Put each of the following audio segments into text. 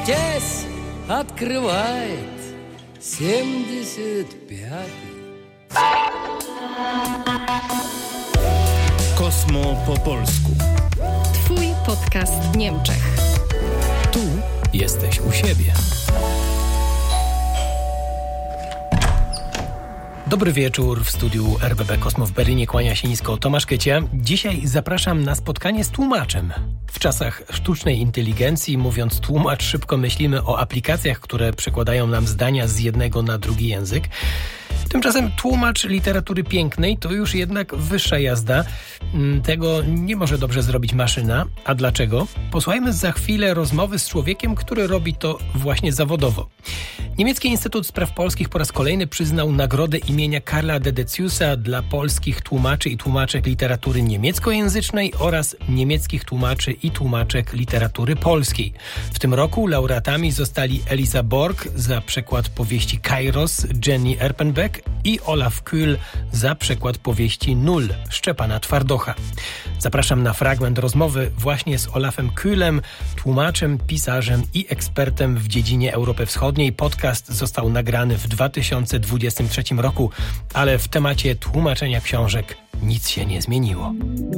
Сейчас открывает 75-й. Kosmo po polsku. Twój podcast w Niemczech. Tu jesteś u siebie. Dobry wieczór, w studiu RBB Kosmo w Berlinie kłania się nisko Tomasz Kycia. Dzisiaj zapraszam na spotkanie z tłumaczem. W czasach sztucznej inteligencji, mówiąc tłumacz, szybko myślimy o aplikacjach, które przekładają nam zdania z jednego na drugi język. Tymczasem tłumacz literatury pięknej to już jednak wyższa jazda. Tego nie może dobrze zrobić maszyna. A dlaczego? Posłuchajmy za chwilę rozmowy z człowiekiem, który robi to właśnie zawodowo. Niemiecki Instytut Spraw Polskich po raz kolejny przyznał nagrodę imienia Karla Dedeciusa dla polskich tłumaczy i tłumaczek literatury niemieckojęzycznej oraz niemieckich tłumaczy i tłumaczek literatury polskiej. W tym roku laureatami zostali Elisa Borg za przekład powieści Kairos Jenny Erpenbeck i Olaf Kühl za przekład powieści Nul Szczepana Twardocha. Zapraszam na fragment rozmowy właśnie z Olafem Kühlem, tłumaczem, pisarzem i ekspertem w dziedzinie Europy Wschodniej. Podcast został nagrany w 2023 roku, ale w temacie tłumaczenia książek nic się nie zmieniło.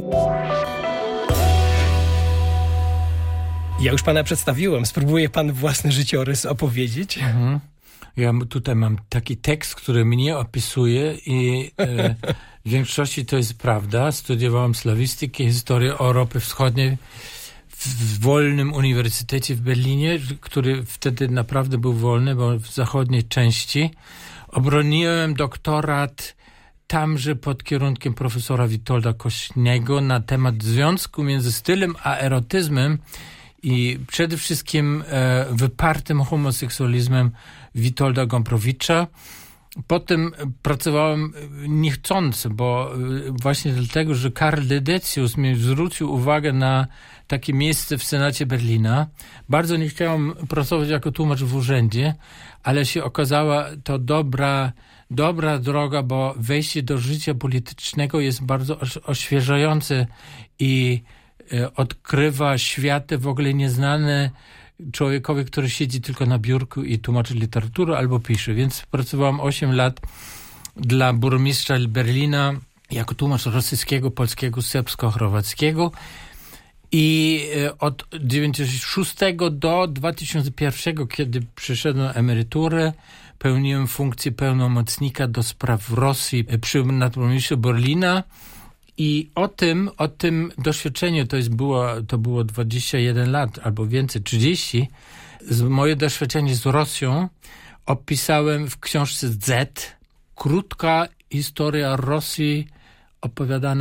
Ja już pana przedstawiłem. Spróbuje pan własny życiorys opowiedzieć? Ja tutaj mam taki tekst, który mnie opisuje i w większości to jest prawda. Studiowałem slawistykę, historię Europy Wschodniej w wolnym uniwersytecie w Berlinie, który wtedy naprawdę był wolny, bo w zachodniej części. Obroniłem doktorat tamże pod kierunkiem profesora Witolda Kośniego na temat związku między stylem a erotyzmem i przede wszystkim wypartym homoseksualizmem Witolda Gombrowicza. Potem pracowałem niechcący, bo właśnie dlatego, że Karl Dedecius mi zwrócił uwagę na takie miejsce w Senacie Berlina. Bardzo nie chciałem pracować jako tłumacz w urzędzie, ale się okazała to dobra droga, bo wejście do życia politycznego jest bardzo oświeżające i odkrywa światy w ogóle nieznane człowiekowi, który siedzi tylko na biurku i tłumaczy literaturę albo pisze. Więc pracowałem 8 lat dla burmistrza Berlina jako tłumacz rosyjskiego, polskiego, serbsko-chorwackiego i od 1996 do 2001, kiedy przyszedłem na emeryturę, pełniłem funkcję pełnomocnika do spraw Rosji przy nadburmistrzu Berlina. I o tym doświadczeniu, to było 21 lat albo więcej, 30, moje doświadczenie z Rosją opisałem w książce Z, krótka historia Rosji opowiadana